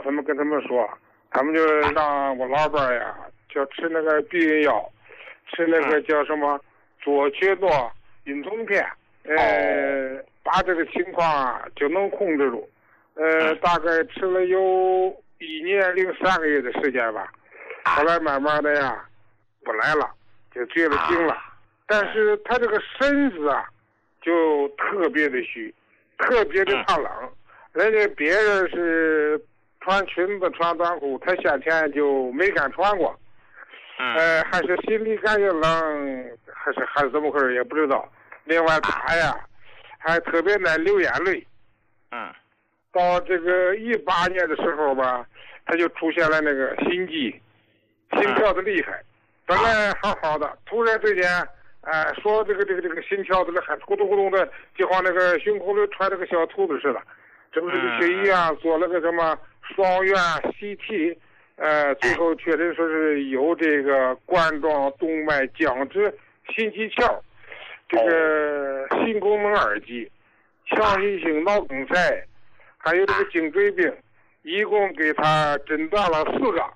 他们跟他们说，他们就让我老伴呀，就吃那个避孕药，吃那个叫什么左曲诺孕酮片，把这个情况啊就能控制住。大概吃了有1年03个月的时间吧，后来慢慢的呀不来了，就绝了经了。但是他这个身子啊就特别的虚，特别的怕冷。人家别人是穿裙子穿短裤，他先前就没敢穿过。还是心里感觉冷，还是怎么回事也不知道。另外他呀还特别爱流眼泪。到这个18年的时候吧，他就出现了那个心悸，心跳的厉害。本来好好的，突然之间，说这个心跳的还咕咚咕咚的，就像那个胸口里揣着个小兔子似的。这不是去医院做了个什么双院 CT， 最后确诊说是有这个冠状动脉僵直心肌鞘，这个心功能二级，强心性脑梗塞，还有这个颈椎病，一共给他诊断了4个。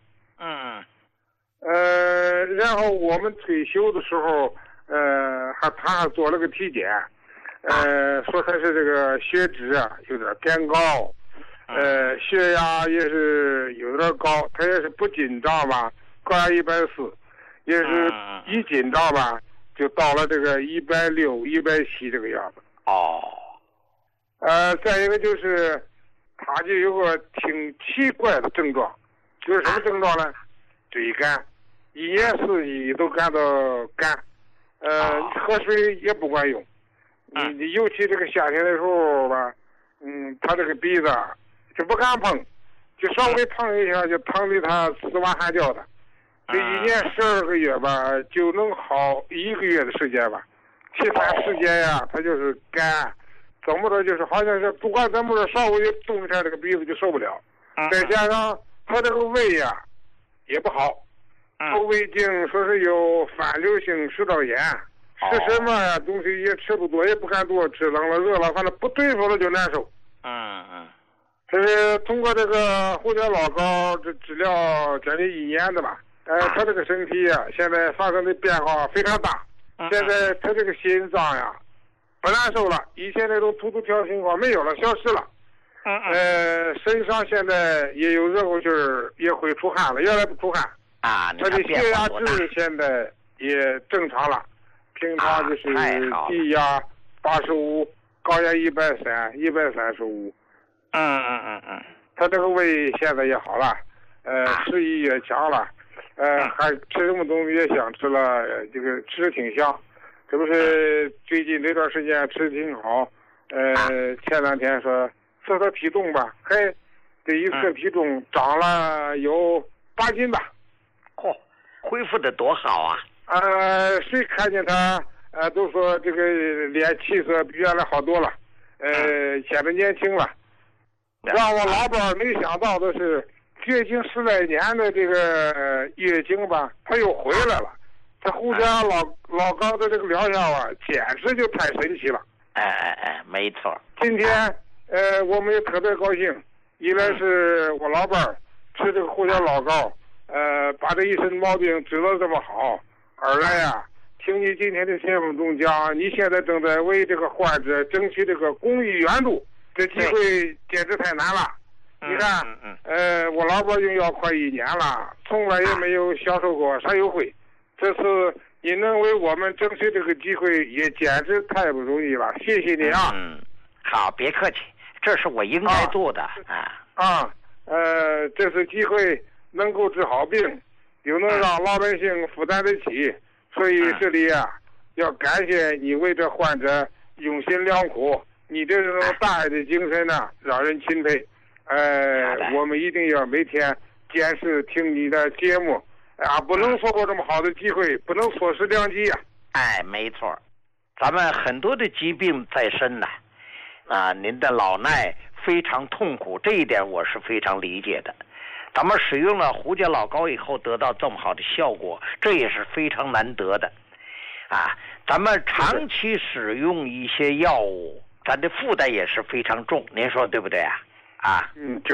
然后我们退休的时候，他还做了个体检，说他是这个血脂啊有点偏高，血压也是有点高，他也是不紧张吧，高压140，也是一紧张吧就到了这个160、170这个样子。再一个就是他就有个挺奇怪的症状，就是什么症状呢？嘴干，1年4季都感到干，喝水也不管用。你尤其这个夏天的时候吧，他这个鼻子就不敢碰，就稍微碰一下就疼得他死哇喊叫的。这1年12个月吧，就能好1个月的时间吧，其他时间呀，他就是干，怎么着就是好像是不管怎么着，稍微动一下这个鼻子就受不了。再加上他这个胃呀也不好，胃镜说是有反流性食道炎。吃什么呀？东西也吃不多，也不敢多吃，冷了热了，反正不对付了就难受。这是通过这个胡椒老膏这治疗将近1年的吧。他这个身体呀，现在发生的变化非常大。现在他这个心脏呀不难受了，以前那种突突跳情况没有了，消失了。身上现在也有热乎劲儿，也会出汗了，原来不出汗。他的血压值现在也正常了。平常就是低压85，高压130、135。他这个胃现在也好了，食欲也强了，还吃什么东西也想吃了，这个吃的挺香。这不是最近这段时间吃的挺好，前2天说测测体重吧，这一测体重长了有8斤吧。 恢复的多好啊！ 谁看见他都说这个脸气色比原来好多了，显得年轻了。让我老伴没想到的是，绝经10来年的这个月经吧，他又回来了。他胡椒老高的这个疗效啊，简直就太神奇了。 没错。 今天我们也特别高兴，一来是我老伴吃这个胡椒老膏，把这一身毛病治得这么好。2来呀，听你今天的节目中讲，你现在正在为这个患者争取这个公益援助，这机会简直太难了。你看，我老伴用药快1年了，从来也没有享受过啥优惠。这次你能为我们争取这个机会，也简直太不容易了，谢谢你啊！ 好，别客气，这是我应该做的这次机会能够治好病，又能让老百姓负担得起，所以这里呀，要感谢你为这患者用心良苦，你这种大爱的精神呢，让人钦佩。我们一定要每天坚持听你的节目。不能错过这么好的机会，不能错失良机呀！ 没错，咱们很多的疾病在身呢，您的老衲非常痛苦，这一点我是非常理解的。咱们使用了胡椒老膏以后得到这么好的效果，这也是非常难得的。咱们长期使用一些药物，咱的负担也是非常重，您说对不对啊？ 就